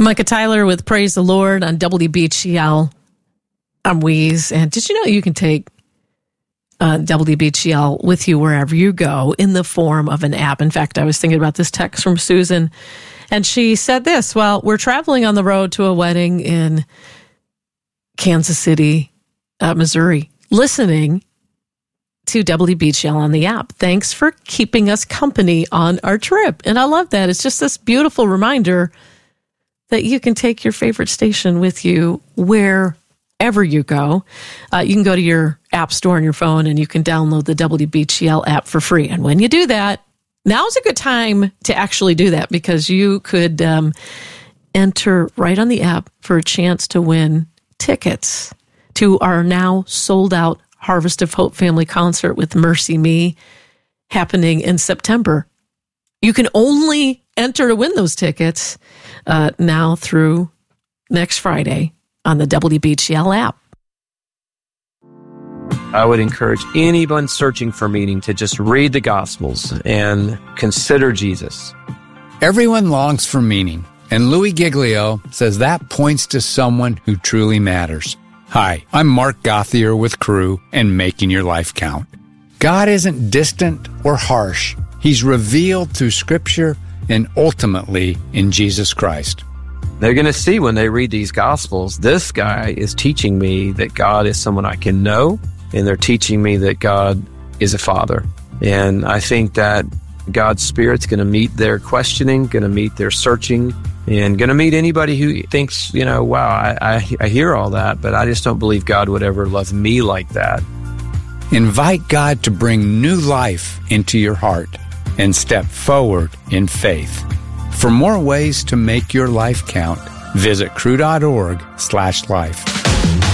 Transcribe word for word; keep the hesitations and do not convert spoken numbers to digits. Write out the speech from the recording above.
Micah Tyler with Praise the Lord on W B G L. I'm Weeze. And did you know you can take uh, W B G L with you wherever you go in the form of an app? In fact, I was thinking about this text from Susan, and she said this: well, we're traveling on the road to a wedding in Kansas City, uh, Missouri, listening to W B G L on the app. Thanks for keeping us company on our trip. And I love that. It's just this beautiful reminder that you can take your favorite station with you wherever you go. Uh, you can go to your app store on your phone and you can download the W B G L app for free. And when you do that, now's a good time to actually do that, because you could um, enter right on the app for a chance to win tickets to our now sold out Harvest of Hope family concert with Mercy Me happening in September. You can only enter to win those tickets uh, now through next Friday on the W B G L app. I would encourage anyone searching for meaning to just read the Gospels and consider Jesus. Everyone longs for meaning, and Louis Giglio says that points to someone who truly matters. Hi, I'm Mark Gauthier with Crew and Making Your Life Count. God isn't distant or harsh. He's revealed through Scripture and ultimately in Jesus Christ. They're going to see when they read these Gospels, this guy is teaching me that God is someone I can know, and they're teaching me that God is a father. And I think that God's Spirit's going to meet their questioning, going to meet their searching, and going to meet anybody who thinks, you know, wow, I, I, I hear all that, but I just don't believe God would ever love me like that. Invite God to bring new life into your heart and step forward in faith. For more ways to make your life count, visit crew dot org slash life.